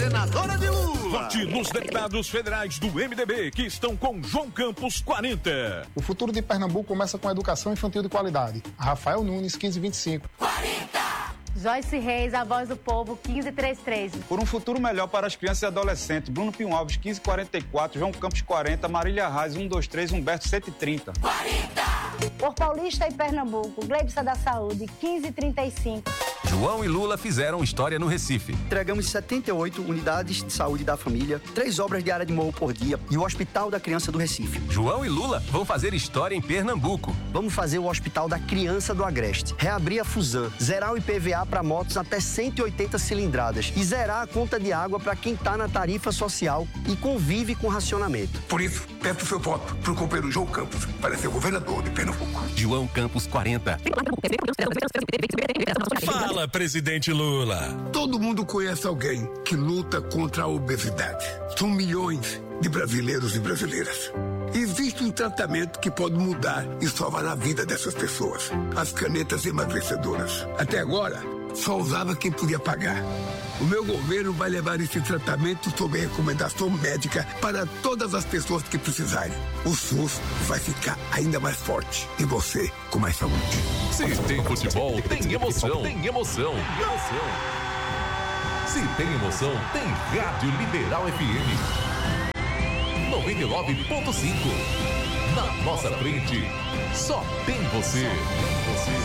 senadora de Lula. Vote nos deputados federais do MDB que estão com João Campos 40. O futuro de Pernambuco começa com a educação infantil de qualidade. Rafael Nunes, 1525. 40! Joyce Reis, a voz do povo, 1533. Por um futuro melhor para as crianças e adolescentes. Bruno Pinho Alves, 1544. João Campos, 40. Marília Reis, 123. Humberto, 130. 40! Por Paulista e Pernambuco, Gleibson da Saúde, 1535. João e Lula fizeram história no Recife. Entregamos 78 unidades de saúde da família, 3 obras de área de morro por dia e o Hospital da Criança do Recife. João e Lula vão fazer história em Pernambuco. Vamos fazer o Hospital da Criança do Agreste, reabrir a Fusan, zerar o IPVA para motos até 180 cilindradas e zerar a conta de água para quem está na tarifa social e convive com racionamento. Por isso, peço seu voto para o companheiro João Campos para ser governador de Pernambuco. João Campos 40. Fala, presidente Lula. Todo mundo conhece alguém que luta contra a obesidade. São milhões de brasileiros e brasileiras. Existe um tratamento que pode mudar e salvar a vida dessas pessoas. As canetas emagrecedoras. Até agora, só usava quem podia pagar. O meu governo vai levar esse tratamento sob recomendação médica para todas as pessoas que precisarem. O SUS vai ficar ainda mais forte e você com mais saúde. Se tem futebol, tem emoção. Tem emoção. Se tem emoção, tem Rádio Liberal FM 99.5. Na nossa frente, só tem você.